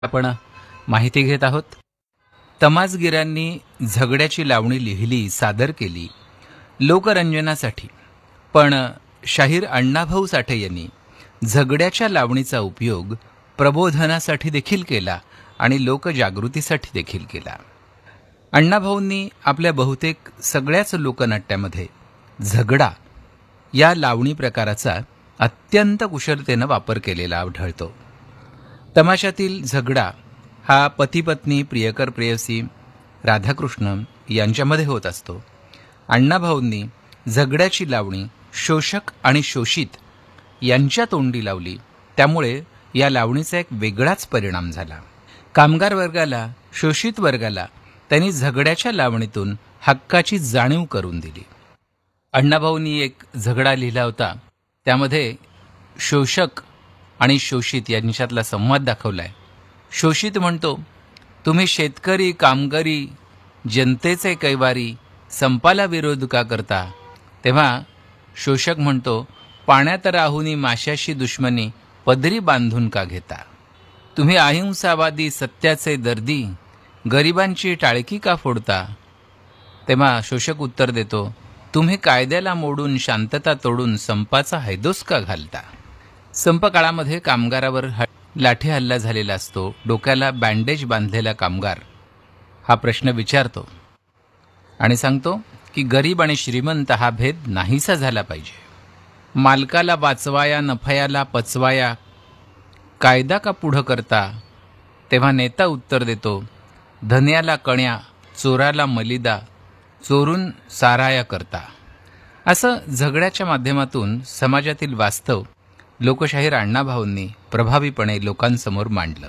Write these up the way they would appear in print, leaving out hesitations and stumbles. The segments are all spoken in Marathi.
आपण माहिती घेत आहोत. तमासगिरांनी झगड्याची लावणी लिहिली, सादर केली लोकरंजनासाठी. पण शाहीर अण्णाभाऊ साठे यांनी झगड्याच्या लावणीचा उपयोग प्रबोधनासाठी देखील केला आणि लोकजागृतीसाठी देखील केला. अण्णाभाऊंनी आपल्या बहुतेक सगळ्याच लोकनाट्यामध्ये झगडा या लावणी प्रकाराचा अत्यंत कुशलतेनं वापर केलेला आढळतो. तमाशातील झगडा हा पती-पत्नी, प्रियकर प्रेयसी, राधाकृष्ण यांच्यामध्ये होत असतो. अण्णाभाऊंनी झगड्याची लावणी शोषक आणि शोषित यांच्या तोंडी लावली. त्यामुळे या लावणीचा एक वेगळाच परिणाम झाला. कामगार वर्गाला, शोषित वर्गाला त्यांनी झगड्याच्या लावणीतून हक्काची जाणीव करून दिली. अण्णाभाऊंनी एक झगडा लिहिला होता. त्यामध्ये शोषक आणि शोषित यांच्यातला संवाद दाखवलाय. शोषित म्हणतो, तुम्ही शेतकरी, कामगारी, जनतेचे कैवारी संपाला विरोध का करता? तेव्हा शोषक म्हणतो, पाण्यात राहुनी माशाशी दुश्मनी पदरी बांधून का घेता? तुम्ही अहिंसावादी, सत्याचे दर्दी, गरिबांची टाळकी का फोडता? तेव्हा शोषक उत्तर देतो, तुम्ही कायद्याला मोडून, शांतता तोडून संपाचा हैदोस का घालता? संप काळामध्ये कामगारावर लाठी हल्ला झालेला असतो. डोक्याला बँडेज बांधलेला कामगार हा प्रश्न विचारतो आणि सांगतो की गरीब आणि श्रीमंत हा भेद नाहीसा झाला पाहिजे. मालकाला वाचवाया, नफयाला पचवाया, कायदा का पुढं करता? तेव्हा नेता उत्तर देतो, धन्याला कण्या, चोराला मलिदा, चोरून साराया करता. असं झगड्याच्या माध्यमातून समाजातील वास्तव लोकशाहीर अण्णाभाऊंनी प्रभावीपणे लोकांसमोर मांडलं.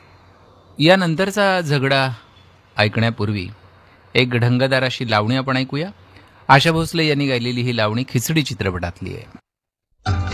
यानंतरचा झगडा ऐकण्यापूर्वी एक ढंगदार अशी लावणी आपण ऐकूया. आशा भोसले यांनी गायलेली ही लावणी खिचडी चित्रपटातली आहे.